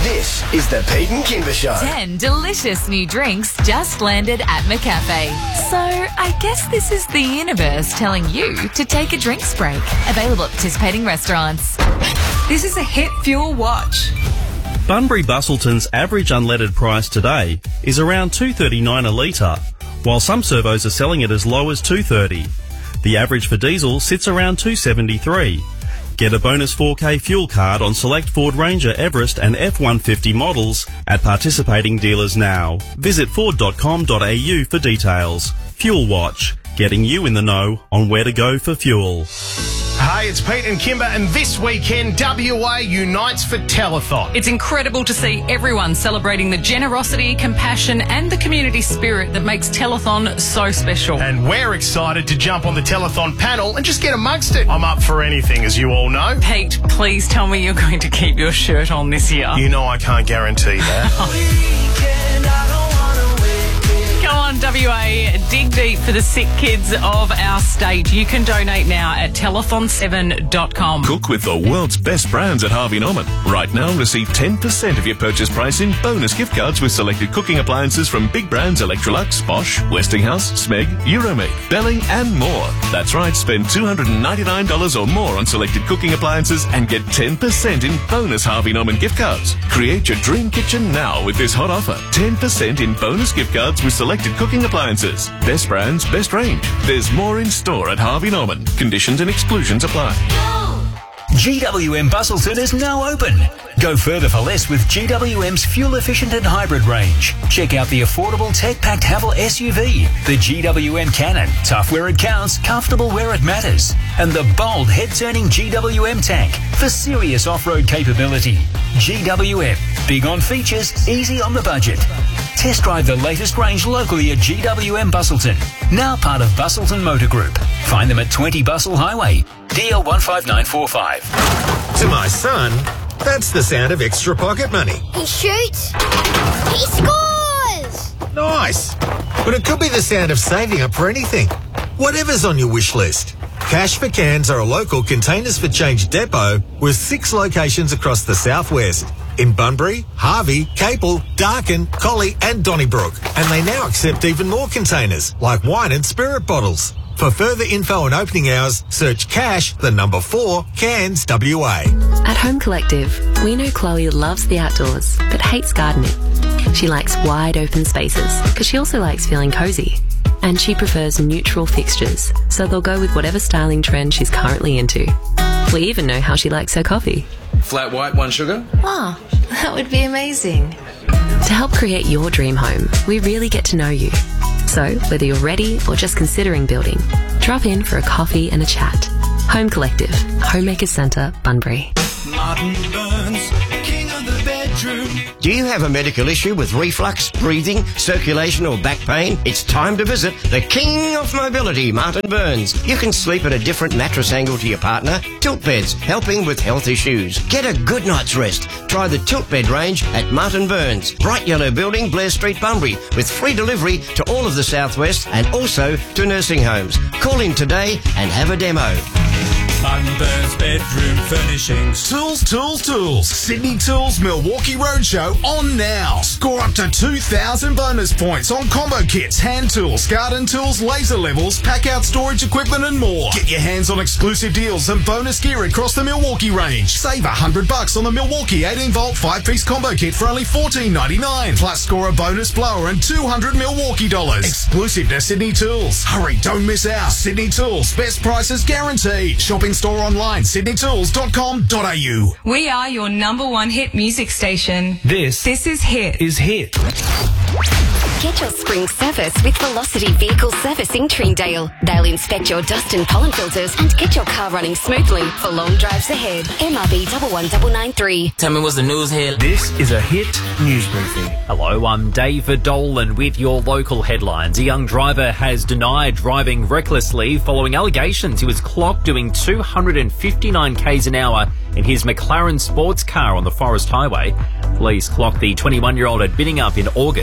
This is the Pete and Kimber Show. 10 delicious new drinks just landed at McCafe. So I guess this is the universe telling you to take a drinks break. Available at participating restaurants. This is a Hit Fuel Watch. Bunbury Bustleton's average unleaded price today is around $2.39 a litre, while some servos are selling it as low as $2.30. The average for diesel sits around $2.73. Get a bonus 4K fuel card on select Ford Ranger, Everest and F-150 models at participating dealers now. Visit ford.com.au for details. Fuel Watch, getting you in the know on where to go for fuel. Hey, it's Pete and Kimber, and this weekend, WA unites for Telethon. It's incredible to see everyone celebrating the generosity, compassion and the community spirit that makes Telethon so special. And we're excited to jump on the Telethon panel and just get amongst it. I'm up for anything, as you all know. Pete, please tell me you're going to keep your shirt on this year. You know I can't guarantee that. Come on, WA, dig deep for the sick kids of our state. You can donate now at telethon7.com. Cook with the world's best brands at Harvey Norman. Right now, receive 10% of your purchase price in bonus gift cards with selected cooking appliances from big brands Electrolux, Bosch, Westinghouse, Smeg, Euromake, Belling and more. That's right, spend $299 or more on selected cooking appliances and get 10% in bonus Harvey Norman gift cards. Create your dream kitchen now with this hot offer. 10% in bonus gift cards with selected cooking appliances. Best brands, best range. There's more in store at Harvey Norman. Conditions and exclusions apply. GWM Bustleton is now open. Go further for less with GWM's fuel-efficient and hybrid range. Check out the affordable tech-packed Haval SUV, the GWM Cannon, tough where it counts, comfortable where it matters, and the bold head-turning GWM tank for serious off-road capability. GWM, big on features, easy on the budget. Test drive the latest range locally at GWM Bustleton, now part of Bustleton Motor Group. Find them at 20 Bustle Highway, DL 15945. To my son, that's the sound of extra pocket money. He shoots. He scores! Nice. But it could be the sound of saving up for anything. Whatever's on your wish list. Cash for Cans are a local Containers for Change depot with 6 locations across the southwest. In Bunbury, Harvey, Capel, Darkin, Collie and Donnybrook. And they now accept even more containers, like wine and spirit bottles. For further info and opening hours, search Cash, the number 4, Cans, WA. At Home Collective, we know Chloe loves the outdoors, but hates gardening. She likes wide open spaces, but she also likes feeling cozy. And she prefers neutral fixtures, so they'll go with whatever styling trend she's currently into. We even know how she likes her coffee. Flat white, 1 sugar? Oh, that would be amazing. To help create your dream home, we really get to know you. So, whether you're ready or just considering building, drop in for a coffee and a chat. Home Collective, Homemakers Centre, Bunbury. Martin Burns, king of the bedroom. Do you have a medical issue with reflux, breathing, circulation or back pain? It's time to visit the King of Mobility, Martin Burns. You can sleep at a different mattress angle to your partner. Tilt Beds, helping with health issues. Get a good night's rest. Try the Tilt Bed range at Martin Burns. Bright yellow building, Blair Street, Bunbury, with free delivery to all of the southwest and also to nursing homes. Call in today and have a demo. Martin Burns Bedroom Furnishings. Tools. Sydney Tools Milwaukee Roadshow on now. Score up to 2,000 bonus points on combo kits, hand tools, garden tools, laser levels, pack-out storage equipment and more. Get your hands on exclusive deals and bonus gear across the Milwaukee range. Save $100 on the Milwaukee 18-volt 5-piece combo kit for only $14.99. Plus score a bonus blower and $200 Milwaukee dollars. Exclusive to Sydney Tools. Hurry, don't miss out. Sydney Tools, best prices guaranteed. Shopping store online, sydneytools.com.au. We are your number 1 hit music station. This is Hit. Hit. Get your spring service with Velocity Vehicle Servicing Treendale. They'll inspect your dust and pollen filters and get your car running smoothly for long drives ahead. MRB 11993. Tell me what's the news here. This is a Hit news briefing. Hello, I'm David Dolan with your local headlines. A young driver has denied driving recklessly following allegations he was clocked doing 259 k's an hour in his McLaren sports car on the Forest Highway. Police clocked the 21-year-old at Biddingup in August.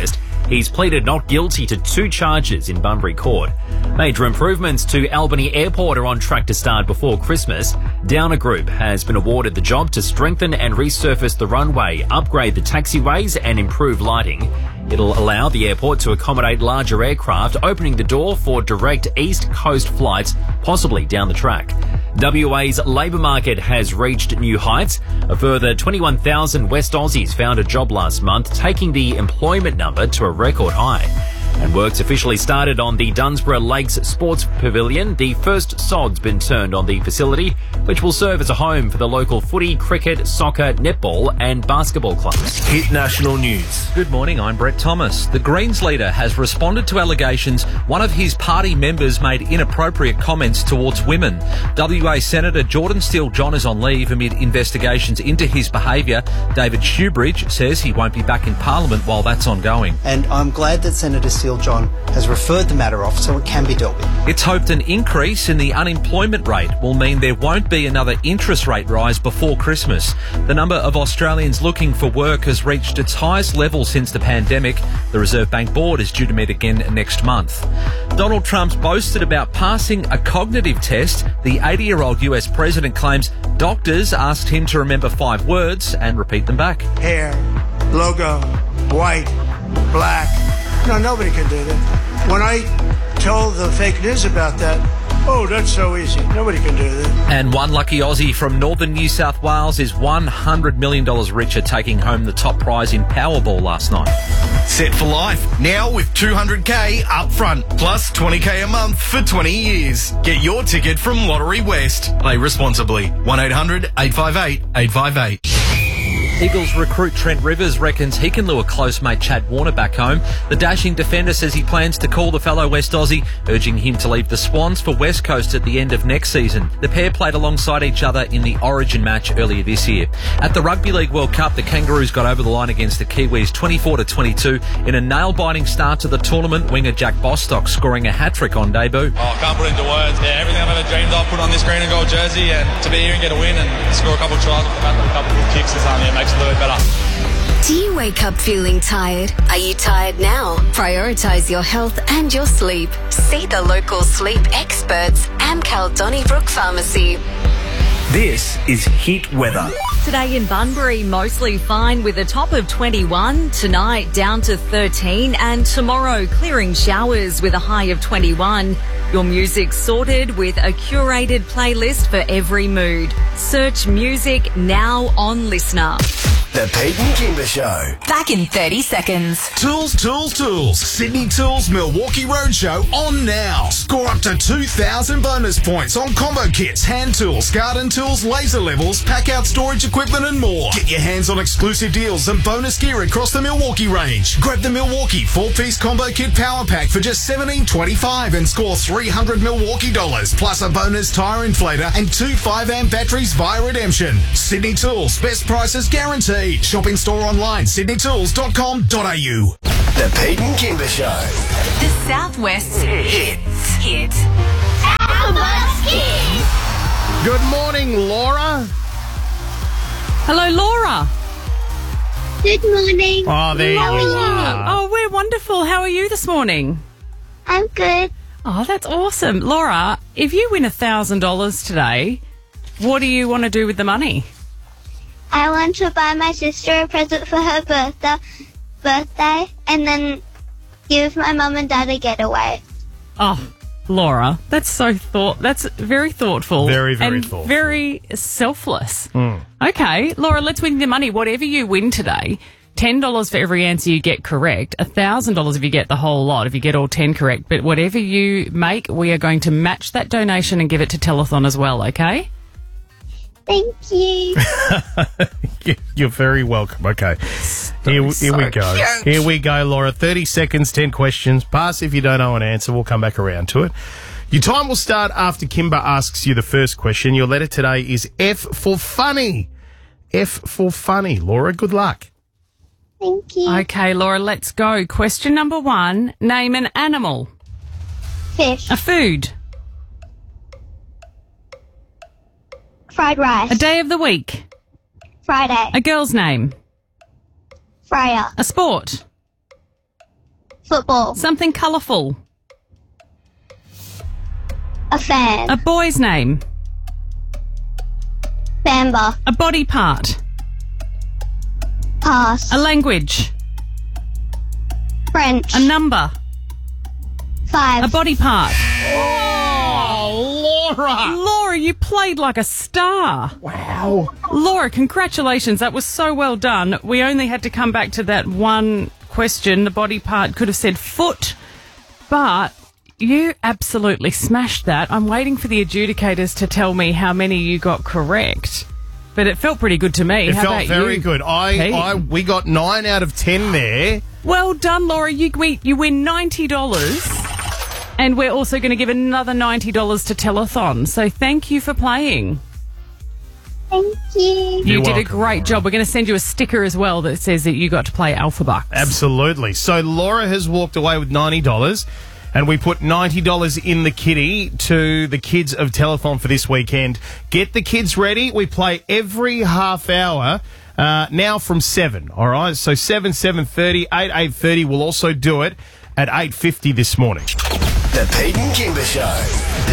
He's pleaded not guilty to 2 charges in Bunbury Court. Major improvements to Albany Airport are on track to start before Christmas. Downer Group has been awarded the job to strengthen and resurface the runway, upgrade the taxiways and improve lighting. It'll allow the airport to accommodate larger aircraft, opening the door for direct East Coast flights, possibly down the track. WA's labour market has reached new heights. A further 21,000 West Aussies found a job last month, taking the employment number to a record high. And work's officially started on the Dunsborough Lakes Sports Pavilion. The first sod's been turned on the facility, which will serve as a home for the local footy, cricket, soccer, netball and basketball clubs. Hit national news. Good morning, I'm Brett Thomas. The Greens leader has responded to allegations one of his party members made inappropriate comments towards women. WA Senator Jordan Steele-John is on leave amid investigations into his behaviour. David Shoebridge says he won't be back in Parliament while that's ongoing. And I'm glad that Senator Steele-John has referred the matter off so it can be dealt with. It's hoped an increase in the unemployment rate will mean there won't be another interest rate rise before Christmas. The number of Australians looking for work has reached its highest level since the pandemic. The Reserve Bank Board is due to meet again next month. Donald Trump's boasted about passing a cognitive test. The 80-year-old US president claims doctors asked him to remember 5 words and repeat them back. Hair, logo, white, black. No, nobody can do that. When I told the fake news about that, oh, that's so easy. Nobody can do that. And one lucky Aussie from northern New South Wales is $100 million richer, taking home the top prize in Powerball last night. Set for life, now with $200k up front, plus $20k a month for 20 years. Get your ticket from Lottery West. Play responsibly. 1-800-858-858. Eagles recruit Trent Rivers reckons he can lure close mate Chad Warner back home. The dashing defender says he plans to call the fellow West Aussie, urging him to leave the Swans for West Coast at the end of next season. The pair played alongside each other in the Origin match earlier this year. At the Rugby League World Cup, the Kangaroos got over the line against the Kiwis 24-22 in a nail-biting start to the tournament. Winger Jack Bostock scoring a hat-trick on debut. Oh, I can't put it into words. Yeah, everything I've ever dreamed of, put on this green and gold jersey, and to be here and get a win and score a couple of tries off the back with a couple of good kicks is makes it a little bit better. Do you wake up feeling tired? Are you tired now? Prioritise your health and your sleep. See the local sleep experts, Amcal Donnybrook Pharmacy. This is Hit Weather. Today in Bunbury, mostly fine with a top of 21. Tonight, down to 13. And tomorrow, clearing showers with a high of 21. Your music sorted with a curated playlist for every mood. Search music now on Listener. The Peyton Kimber Show. Back in 30 seconds. Tools, tools, tools. Sydney Tools Milwaukee Roadshow on now. Score up to 2,000 bonus points on combo kits, hand tools, garden tools, laser levels, pack out storage equipment and more. Get your hands on exclusive deals and bonus gear across the Milwaukee range. Grab the Milwaukee 4-piece combo kit power pack for just $17.25 and score $300 Milwaukee dollars plus a bonus tire inflator and 2 5-amp batteries via redemption. Sydney Tools, best prices guaranteed. Shop in store online, sydneytools.com.au. The Peyton Kimber Show. The Southwest's hit. Good morning, Laura. Hello, Laura. Good morning. Oh, there you are. Oh, we're wonderful. How are you this morning? I'm good. Oh, that's awesome. Laura, if you win $1,000 today, what do you want to do with the money? I want to buy my sister a present for her birthday and then give my mum and dad a getaway. Oh, Laura, that's that's very thoughtful. Very, very and thoughtful. Very selfless. Okay, Laura, let's win the money. Whatever you win today, $10 for every answer you get correct, $1,000 if you get the whole lot, if you get all 10 correct. But whatever you make, we are going to match that donation and give it to Telethon as well, okay? Thank you. You're very welcome. Okay. Here we go. Cute. Here we go, Laura. 30 seconds, 10 questions. Pass if you don't know an answer. We'll come back around to it. Your time will start after Kimber asks you the first question. Your letter today is F for funny. F for funny. Laura, good luck. Thank you. Okay, Laura, let's go. Question number 1. Name an animal. Fish. A food. Fried rice. A day of the week. Friday. A girl's name. Freya. A sport. Football. Something colourful. A fan. A boy's name. Bamba. A body part. Pass. A language. French. A number. 5. A body part. Oh, Laura! Laura, you played like a star. Wow. Laura, congratulations. That was so well done. We only had to come back to that one question. The body part could have said foot, but you absolutely smashed that. I'm waiting for the adjudicators to tell me how many you got correct. But it felt pretty good to me. It How felt about very you, good. We got 9 out of 10 there. Well done, Laura. You win $90. And we're also going to give another $90 to Telethon. So thank you for playing. Thank you. You did a great job. We're going to send you a sticker as well that says that you got to play Alpha Bucks. Absolutely. So Laura has walked away with $90. And we put $90 in the kitty to the kids of Telethon for this weekend. Get the kids ready. We play every half hour now from 7, all right? So 7, 7:30, 8, 8:30. We'll also do it at 8:50 this morning. The Peyton Kimber Show.